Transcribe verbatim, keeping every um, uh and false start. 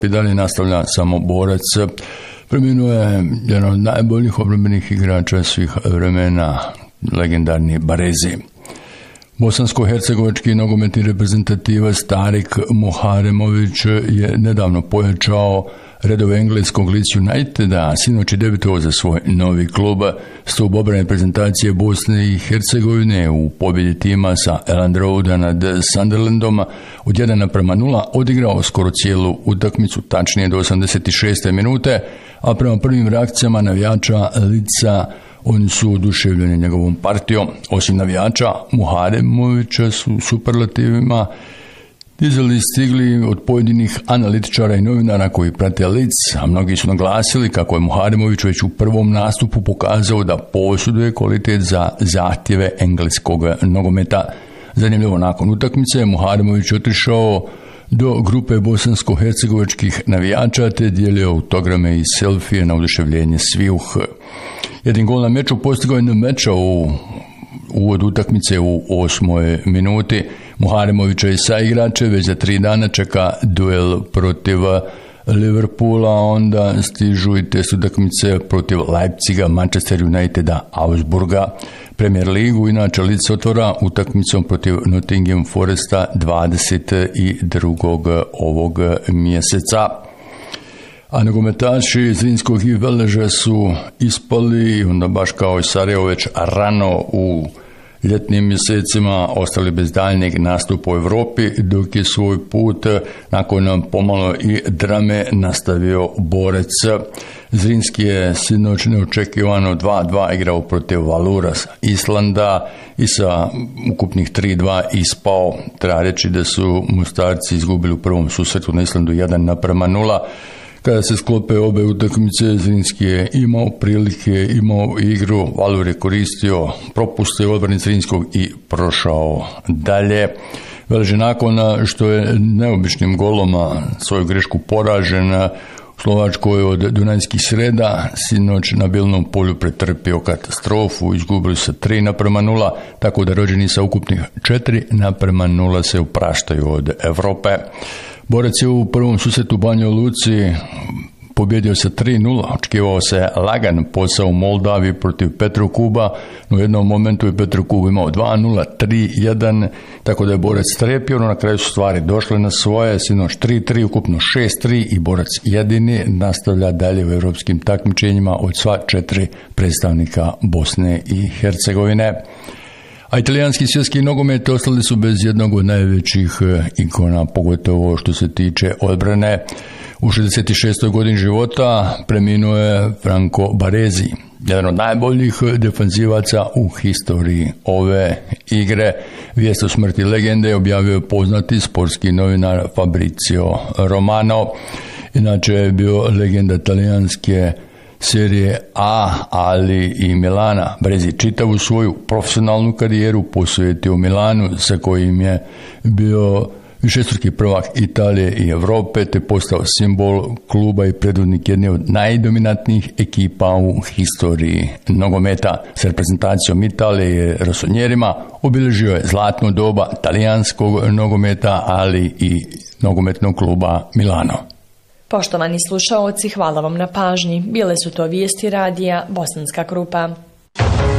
I dalje nastavlja Samoborac. Preminuo je jedan od najboljih obrambenih igrača svih vremena, legendarni Barezi. Bosansko-hercegovački nogometni reprezentativac Tarik Muharemović je nedavno pojačao redove engleskog Leeds Uniteda, a sinoć je debitovao za svoj novi klub. Stup obrane reprezentacije Bosne i Hercegovine u pobjedi tima sa Elland Roada nad Sunderlandom od jedan naprema nula odigrao skoro cijelu utakmicu, tačnije do osamdeset šeste minute, a prema prvim reakcijama navijača Leedsa oni su oduševljeni njegovom partijom. Osim navijača Muharemovića su superlativima dizeli stigli od pojedinih analitičara i novinara koji prate Leeds, a mnogi su naglasili kako je Muharemović već u prvom nastupu pokazao da posjeduje kvalitet za zahtjeve engleskog nogometa. Zanimljivo, nakon utakmice Muharemović otišao do grupe bosansko-hercegovačkih navijača te dijelio autograme i selfije na oduševljenje svih. Jedan gol na meču postigao je meča u uvod utakmice u osmoj minuti. Muharemovića i saigrače već za tri dana čeka duel protiv Liverpoola, onda stižu i test utakmice protiv Leipziga, Manchester Uniteda, Augsburga. Premier ligu inače Leeds otvara utakmicom protiv Nottingham Foresta dvadeset drugog ovog mjeseca. A nogometaši Zrinskog i Veleža su ispali, onda baš kao i Sarajevo već rano u ljetnim mjesecima ostali bez daljnjeg nastupa u Europi, dok je svoj put nakon pomalo i drame nastavio Borac. Zrinski je sinoć neočekivano dva dva igrao protiv Valura Islanda i sa ukupnih tri dva ispao. Treba reći da su Mostarci izgubili u prvom susretu na Islandu jedan naprema nula. Kada se sklope obe utakmice, Zrinski je imao prilike, imao igru, Valur je koristio propuste odbrane Zrinskog i prošao dalje. Velež nakon što je neobičnim golom svoju grešku poražen u Slovačkoj od Dunajskih Sreda, sinoć na Bilnom polju pretrpio katastrofu, izgubili se tri naprema nula, tako da rođeni sa ukupnih četiri naprema nula se upraštaju od Evrope. Borac je u prvom susretu u Banja Luci pobjedio sa tri nula, očekivao se lagan posao u Moldavi protiv Petrokuba, no u jednom momentu je Petrokub imao dva nula, tri jedan, tako da je Borac strepio, no na kraju su stvari došle na svoje, sinoć tri tri, ukupno šest tri i Borac jedini nastavlja dalje u europskim takmičenjima od sva četiri predstavnika Bosne i Hercegovine. A italijanski svjetski nogomet ostali su bez jednog od najvećih ikona, pogotovo što se tiče odbrane. U šezdeset šestoj godini života preminuo je Franco Baresi, jedan od najboljih defanzivaca u historiji ove igre. Vijest o smrti legende objavio je poznati sportski novinar Fabrizio Romano. Inače je bio legenda talijanske serije A, ali i Milana. Baresi čitavu svoju profesionalnu karijeru posvetio Milanu, sa kojim je bio višestruki prvak Italije i Europe, te postao simbol kluba i predvodnik jedne od najdominantnijih ekipa u historiji nogometa. S reprezentacijom Italije i Rossonjerima obilježio je zlatno doba talijanskog nogometa, ali i nogometnog kluba Milano. Poštovani slušaoci, hvala vam na pažnji. Bile su to vijesti radija Bosanska Krupa.